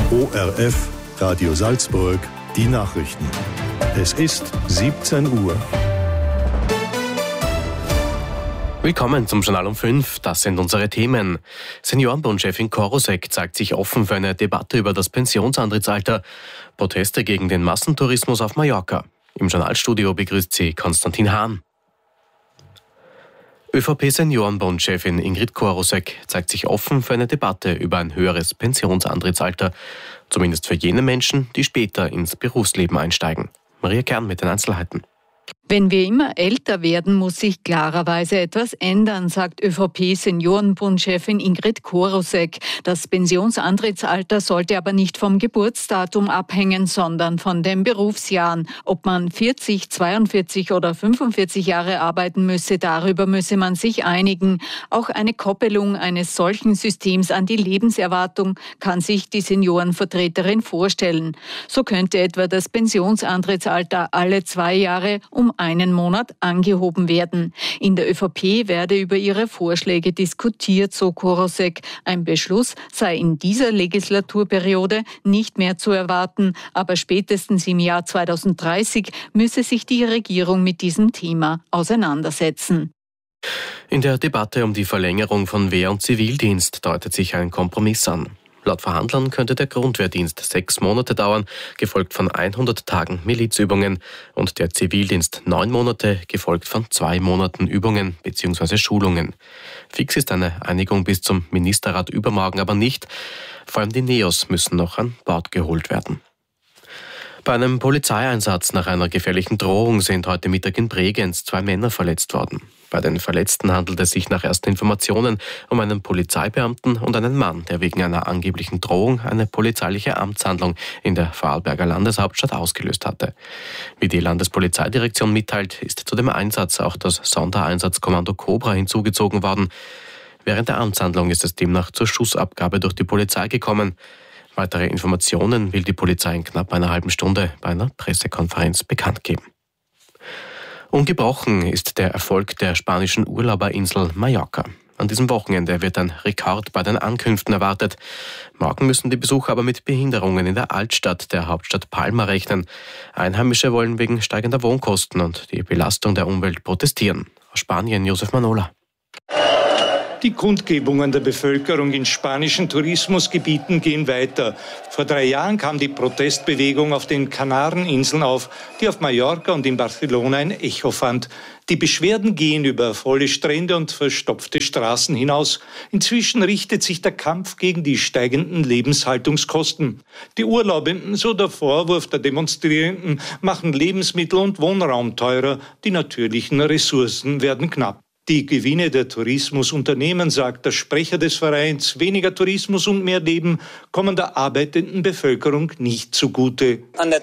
ORF Radio Salzburg, die Nachrichten. Es ist 17 Uhr. Willkommen zum Journal um 5. Das sind unsere Themen. Seniorenbundchefin Korosek zeigt sich offen für eine Debatte über das Pensionsantrittsalter. Proteste gegen den Massentourismus auf Mallorca. Im Journalstudio begrüßt sie Konstantin Hahn. ÖVP-Seniorenbundchefin Ingrid Korosek zeigt sich offen für eine Debatte über ein höheres Pensionsantrittsalter. Zumindest für jene Menschen, die später ins Berufsleben einsteigen. Maria Kern mit den Einzelheiten. Wenn wir immer älter werden, muss sich klarerweise etwas ändern, sagt ÖVP-Seniorenbundchefin Ingrid Korosek. Das Pensionsantrittsalter sollte aber nicht vom Geburtsdatum abhängen, sondern von den Berufsjahren. Ob man 40, 42 oder 45 Jahre arbeiten müsse, darüber müsse man sich einigen. Auch eine Koppelung eines solchen Systems an die Lebenserwartung kann sich die Seniorenvertreterin vorstellen. So könnte etwa das Pensionsantrittsalter alle 2 Jahre um einen Monat angehoben werden. In der ÖVP werde über ihre Vorschläge diskutiert, so Korosek. Ein Beschluss sei in dieser Legislaturperiode nicht mehr zu erwarten, aber spätestens im Jahr 2030 müsse sich die Regierung mit diesem Thema auseinandersetzen. In der Debatte um die Verlängerung von Wehr- und Zivildienst deutet sich ein Kompromiss an. Laut Verhandlern könnte der Grundwehrdienst 6 Monate dauern, gefolgt von 100 Tagen Milizübungen, und der Zivildienst 9 Monate, gefolgt von 2 Monaten Übungen bzw. Schulungen. Fix ist eine Einigung bis zum Ministerrat übermorgen aber nicht. Vor allem die NEOS müssen noch an Bord geholt werden. Bei einem Polizeieinsatz nach einer gefährlichen Drohung sind heute Mittag in Bregenz 2 Männer verletzt worden. Bei den Verletzten handelt es sich nach ersten Informationen um einen Polizeibeamten und einen Mann, der wegen einer angeblichen Drohung eine polizeiliche Amtshandlung in der Vorarlberger Landeshauptstadt ausgelöst hatte. Wie die Landespolizeidirektion mitteilt, ist zu dem Einsatz auch das Sondereinsatzkommando Cobra hinzugezogen worden. Während der Amtshandlung ist es demnach zur Schussabgabe durch die Polizei gekommen. Weitere Informationen will die Polizei in knapp einer halben Stunde bei einer Pressekonferenz bekannt geben. Ungebrochen ist der Erfolg der spanischen Urlauberinsel Mallorca. An diesem Wochenende wird ein Rekord bei den Ankünften erwartet. Morgen müssen die Besucher aber mit Behinderungen in der Altstadt der Hauptstadt Palma rechnen. Einheimische wollen wegen steigender Wohnkosten und die Belastung der Umwelt protestieren. Aus Spanien Josef Manola. Die Kundgebungen der Bevölkerung in spanischen Tourismusgebieten gehen weiter. Vor 3 Jahren kam die Protestbewegung auf den Kanareninseln auf, die auf Mallorca und in Barcelona ein Echo fand. Die Beschwerden gehen über volle Strände und verstopfte Straßen hinaus. Inzwischen richtet sich der Kampf gegen die steigenden Lebenshaltungskosten. Die Urlaubenden, so der Vorwurf der Demonstrierenden, machen Lebensmittel und Wohnraum teurer. Die natürlichen Ressourcen werden knapp. Die Gewinne der Tourismusunternehmen, sagt der Sprecher des Vereins, weniger Tourismus und mehr Leben, kommen der arbeitenden Bevölkerung nicht zugute.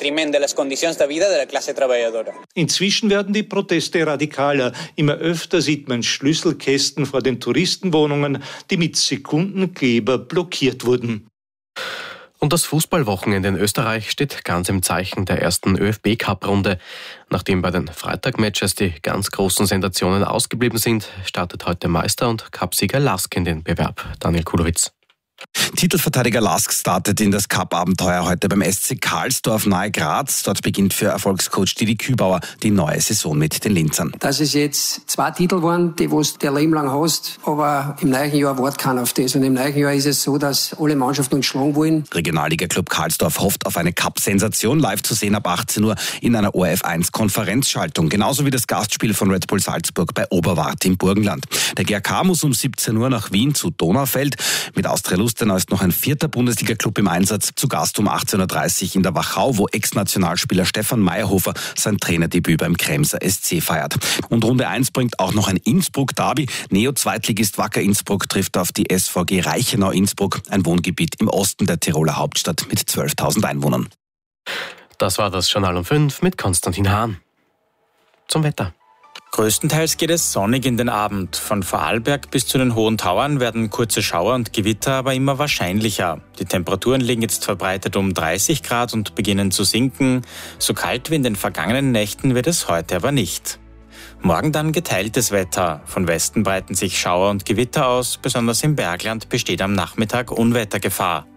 Inzwischen werden die Proteste radikaler. Immer öfter sieht man Schlüsselkästen vor den Touristenwohnungen, die mit Sekundenkleber blockiert wurden. Und das Fußballwochenende in Österreich steht ganz im Zeichen der ersten ÖFB-Cup-Runde. Nachdem bei den Freitag-Matches die ganz großen Sensationen ausgeblieben sind, startet heute Meister und Cupsieger Lask in den Bewerb. Daniel Kulowitz. Titelverteidiger Lask startet in das Cup-Abenteuer heute beim SC Karlsdorf nahe Graz. Dort beginnt für Erfolgscoach Didi Kübauer die neue Saison mit den Linzern. Das ist jetzt 2 Titel waren, die du dein Leben lang hast, aber im neuen Jahr wartet keiner auf das. Und im neuen Jahr ist es so, dass alle Mannschaften uns schlagen wollen. Regionalliga-Club Karlsdorf hofft auf eine Cup-Sensation, live zu sehen ab 18 Uhr in einer ORF1-Konferenzschaltung. Genauso wie das Gastspiel von Red Bull Salzburg bei Oberwart im Burgenland. Der GRK muss um 17 Uhr nach Wien zu Donaufeld. Mit Austria Lustenau ist noch ein 4. Bundesliga-Club im Einsatz. Zu Gast um 18.30 Uhr in der Wachau, wo Ex-Nationalspieler Stefan Meyerhofer sein Trainerdebüt beim Kremser SC feiert. Und Runde 1 bringt auch noch ein Innsbruck-Derby. Neo-Zweitligist Wacker Innsbruck trifft auf die SVG Reichenau Innsbruck, ein Wohngebiet im Osten der Tiroler Hauptstadt mit 12.000 Einwohnern. Das war das Journal um 5 mit Konstantin Hahn. Zum Wetter. Größtenteils geht es sonnig in den Abend. Von Vorarlberg bis zu den Hohen Tauern werden kurze Schauer und Gewitter aber immer wahrscheinlicher. Die Temperaturen liegen jetzt verbreitet um 30 Grad und beginnen zu sinken. So kalt wie in den vergangenen Nächten wird es heute aber nicht. Morgen dann geteiltes Wetter. Von Westen breiten sich Schauer und Gewitter aus. Besonders im Bergland besteht am Nachmittag Unwettergefahr.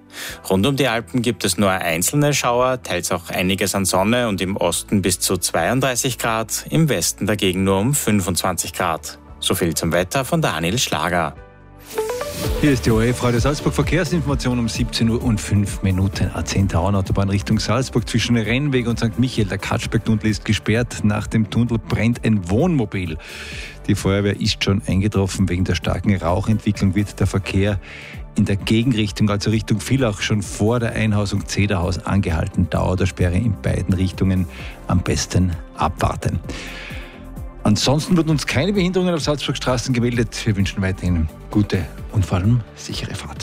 Rund um die Alpen gibt es nur einzelne Schauer, teils auch einiges an Sonne und im Osten bis zu 32 Grad, im Westen dagegen nur um 25 Grad. So viel zum Wetter von Daniel Schlager. Hier ist die ORF Radio Salzburg Verkehrsinformation um 17:05 Uhr. A10 Autobahn Richtung Salzburg zwischen Rennweg und St. Michael. Der Katschberg-Tunnel ist gesperrt. Nach dem Tunnel brennt ein Wohnmobil. Die Feuerwehr ist schon eingetroffen. Wegen der starken Rauchentwicklung wird der Verkehr in der Gegenrichtung, also Richtung Villach, schon vor der Einhausung Zederhaus angehalten. Dauer der Sperre in beiden Richtungen am besten abwarten. Ansonsten wurden uns keine Behinderungen auf Salzburgstraßen gemeldet. Wir wünschen weiterhin gute und vor allem sichere Fahrt.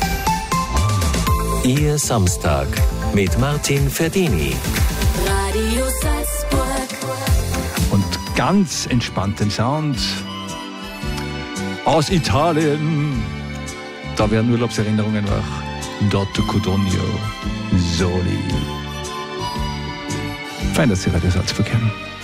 Ihr Samstag mit Martin Ferdini. Radio Salzburg. Und ganz entspannten Sound aus Italien. Da werden Urlaubserinnerungen wach. Dotto Codogno Soli. Fein, dass Sie Radio Salzburg kennen.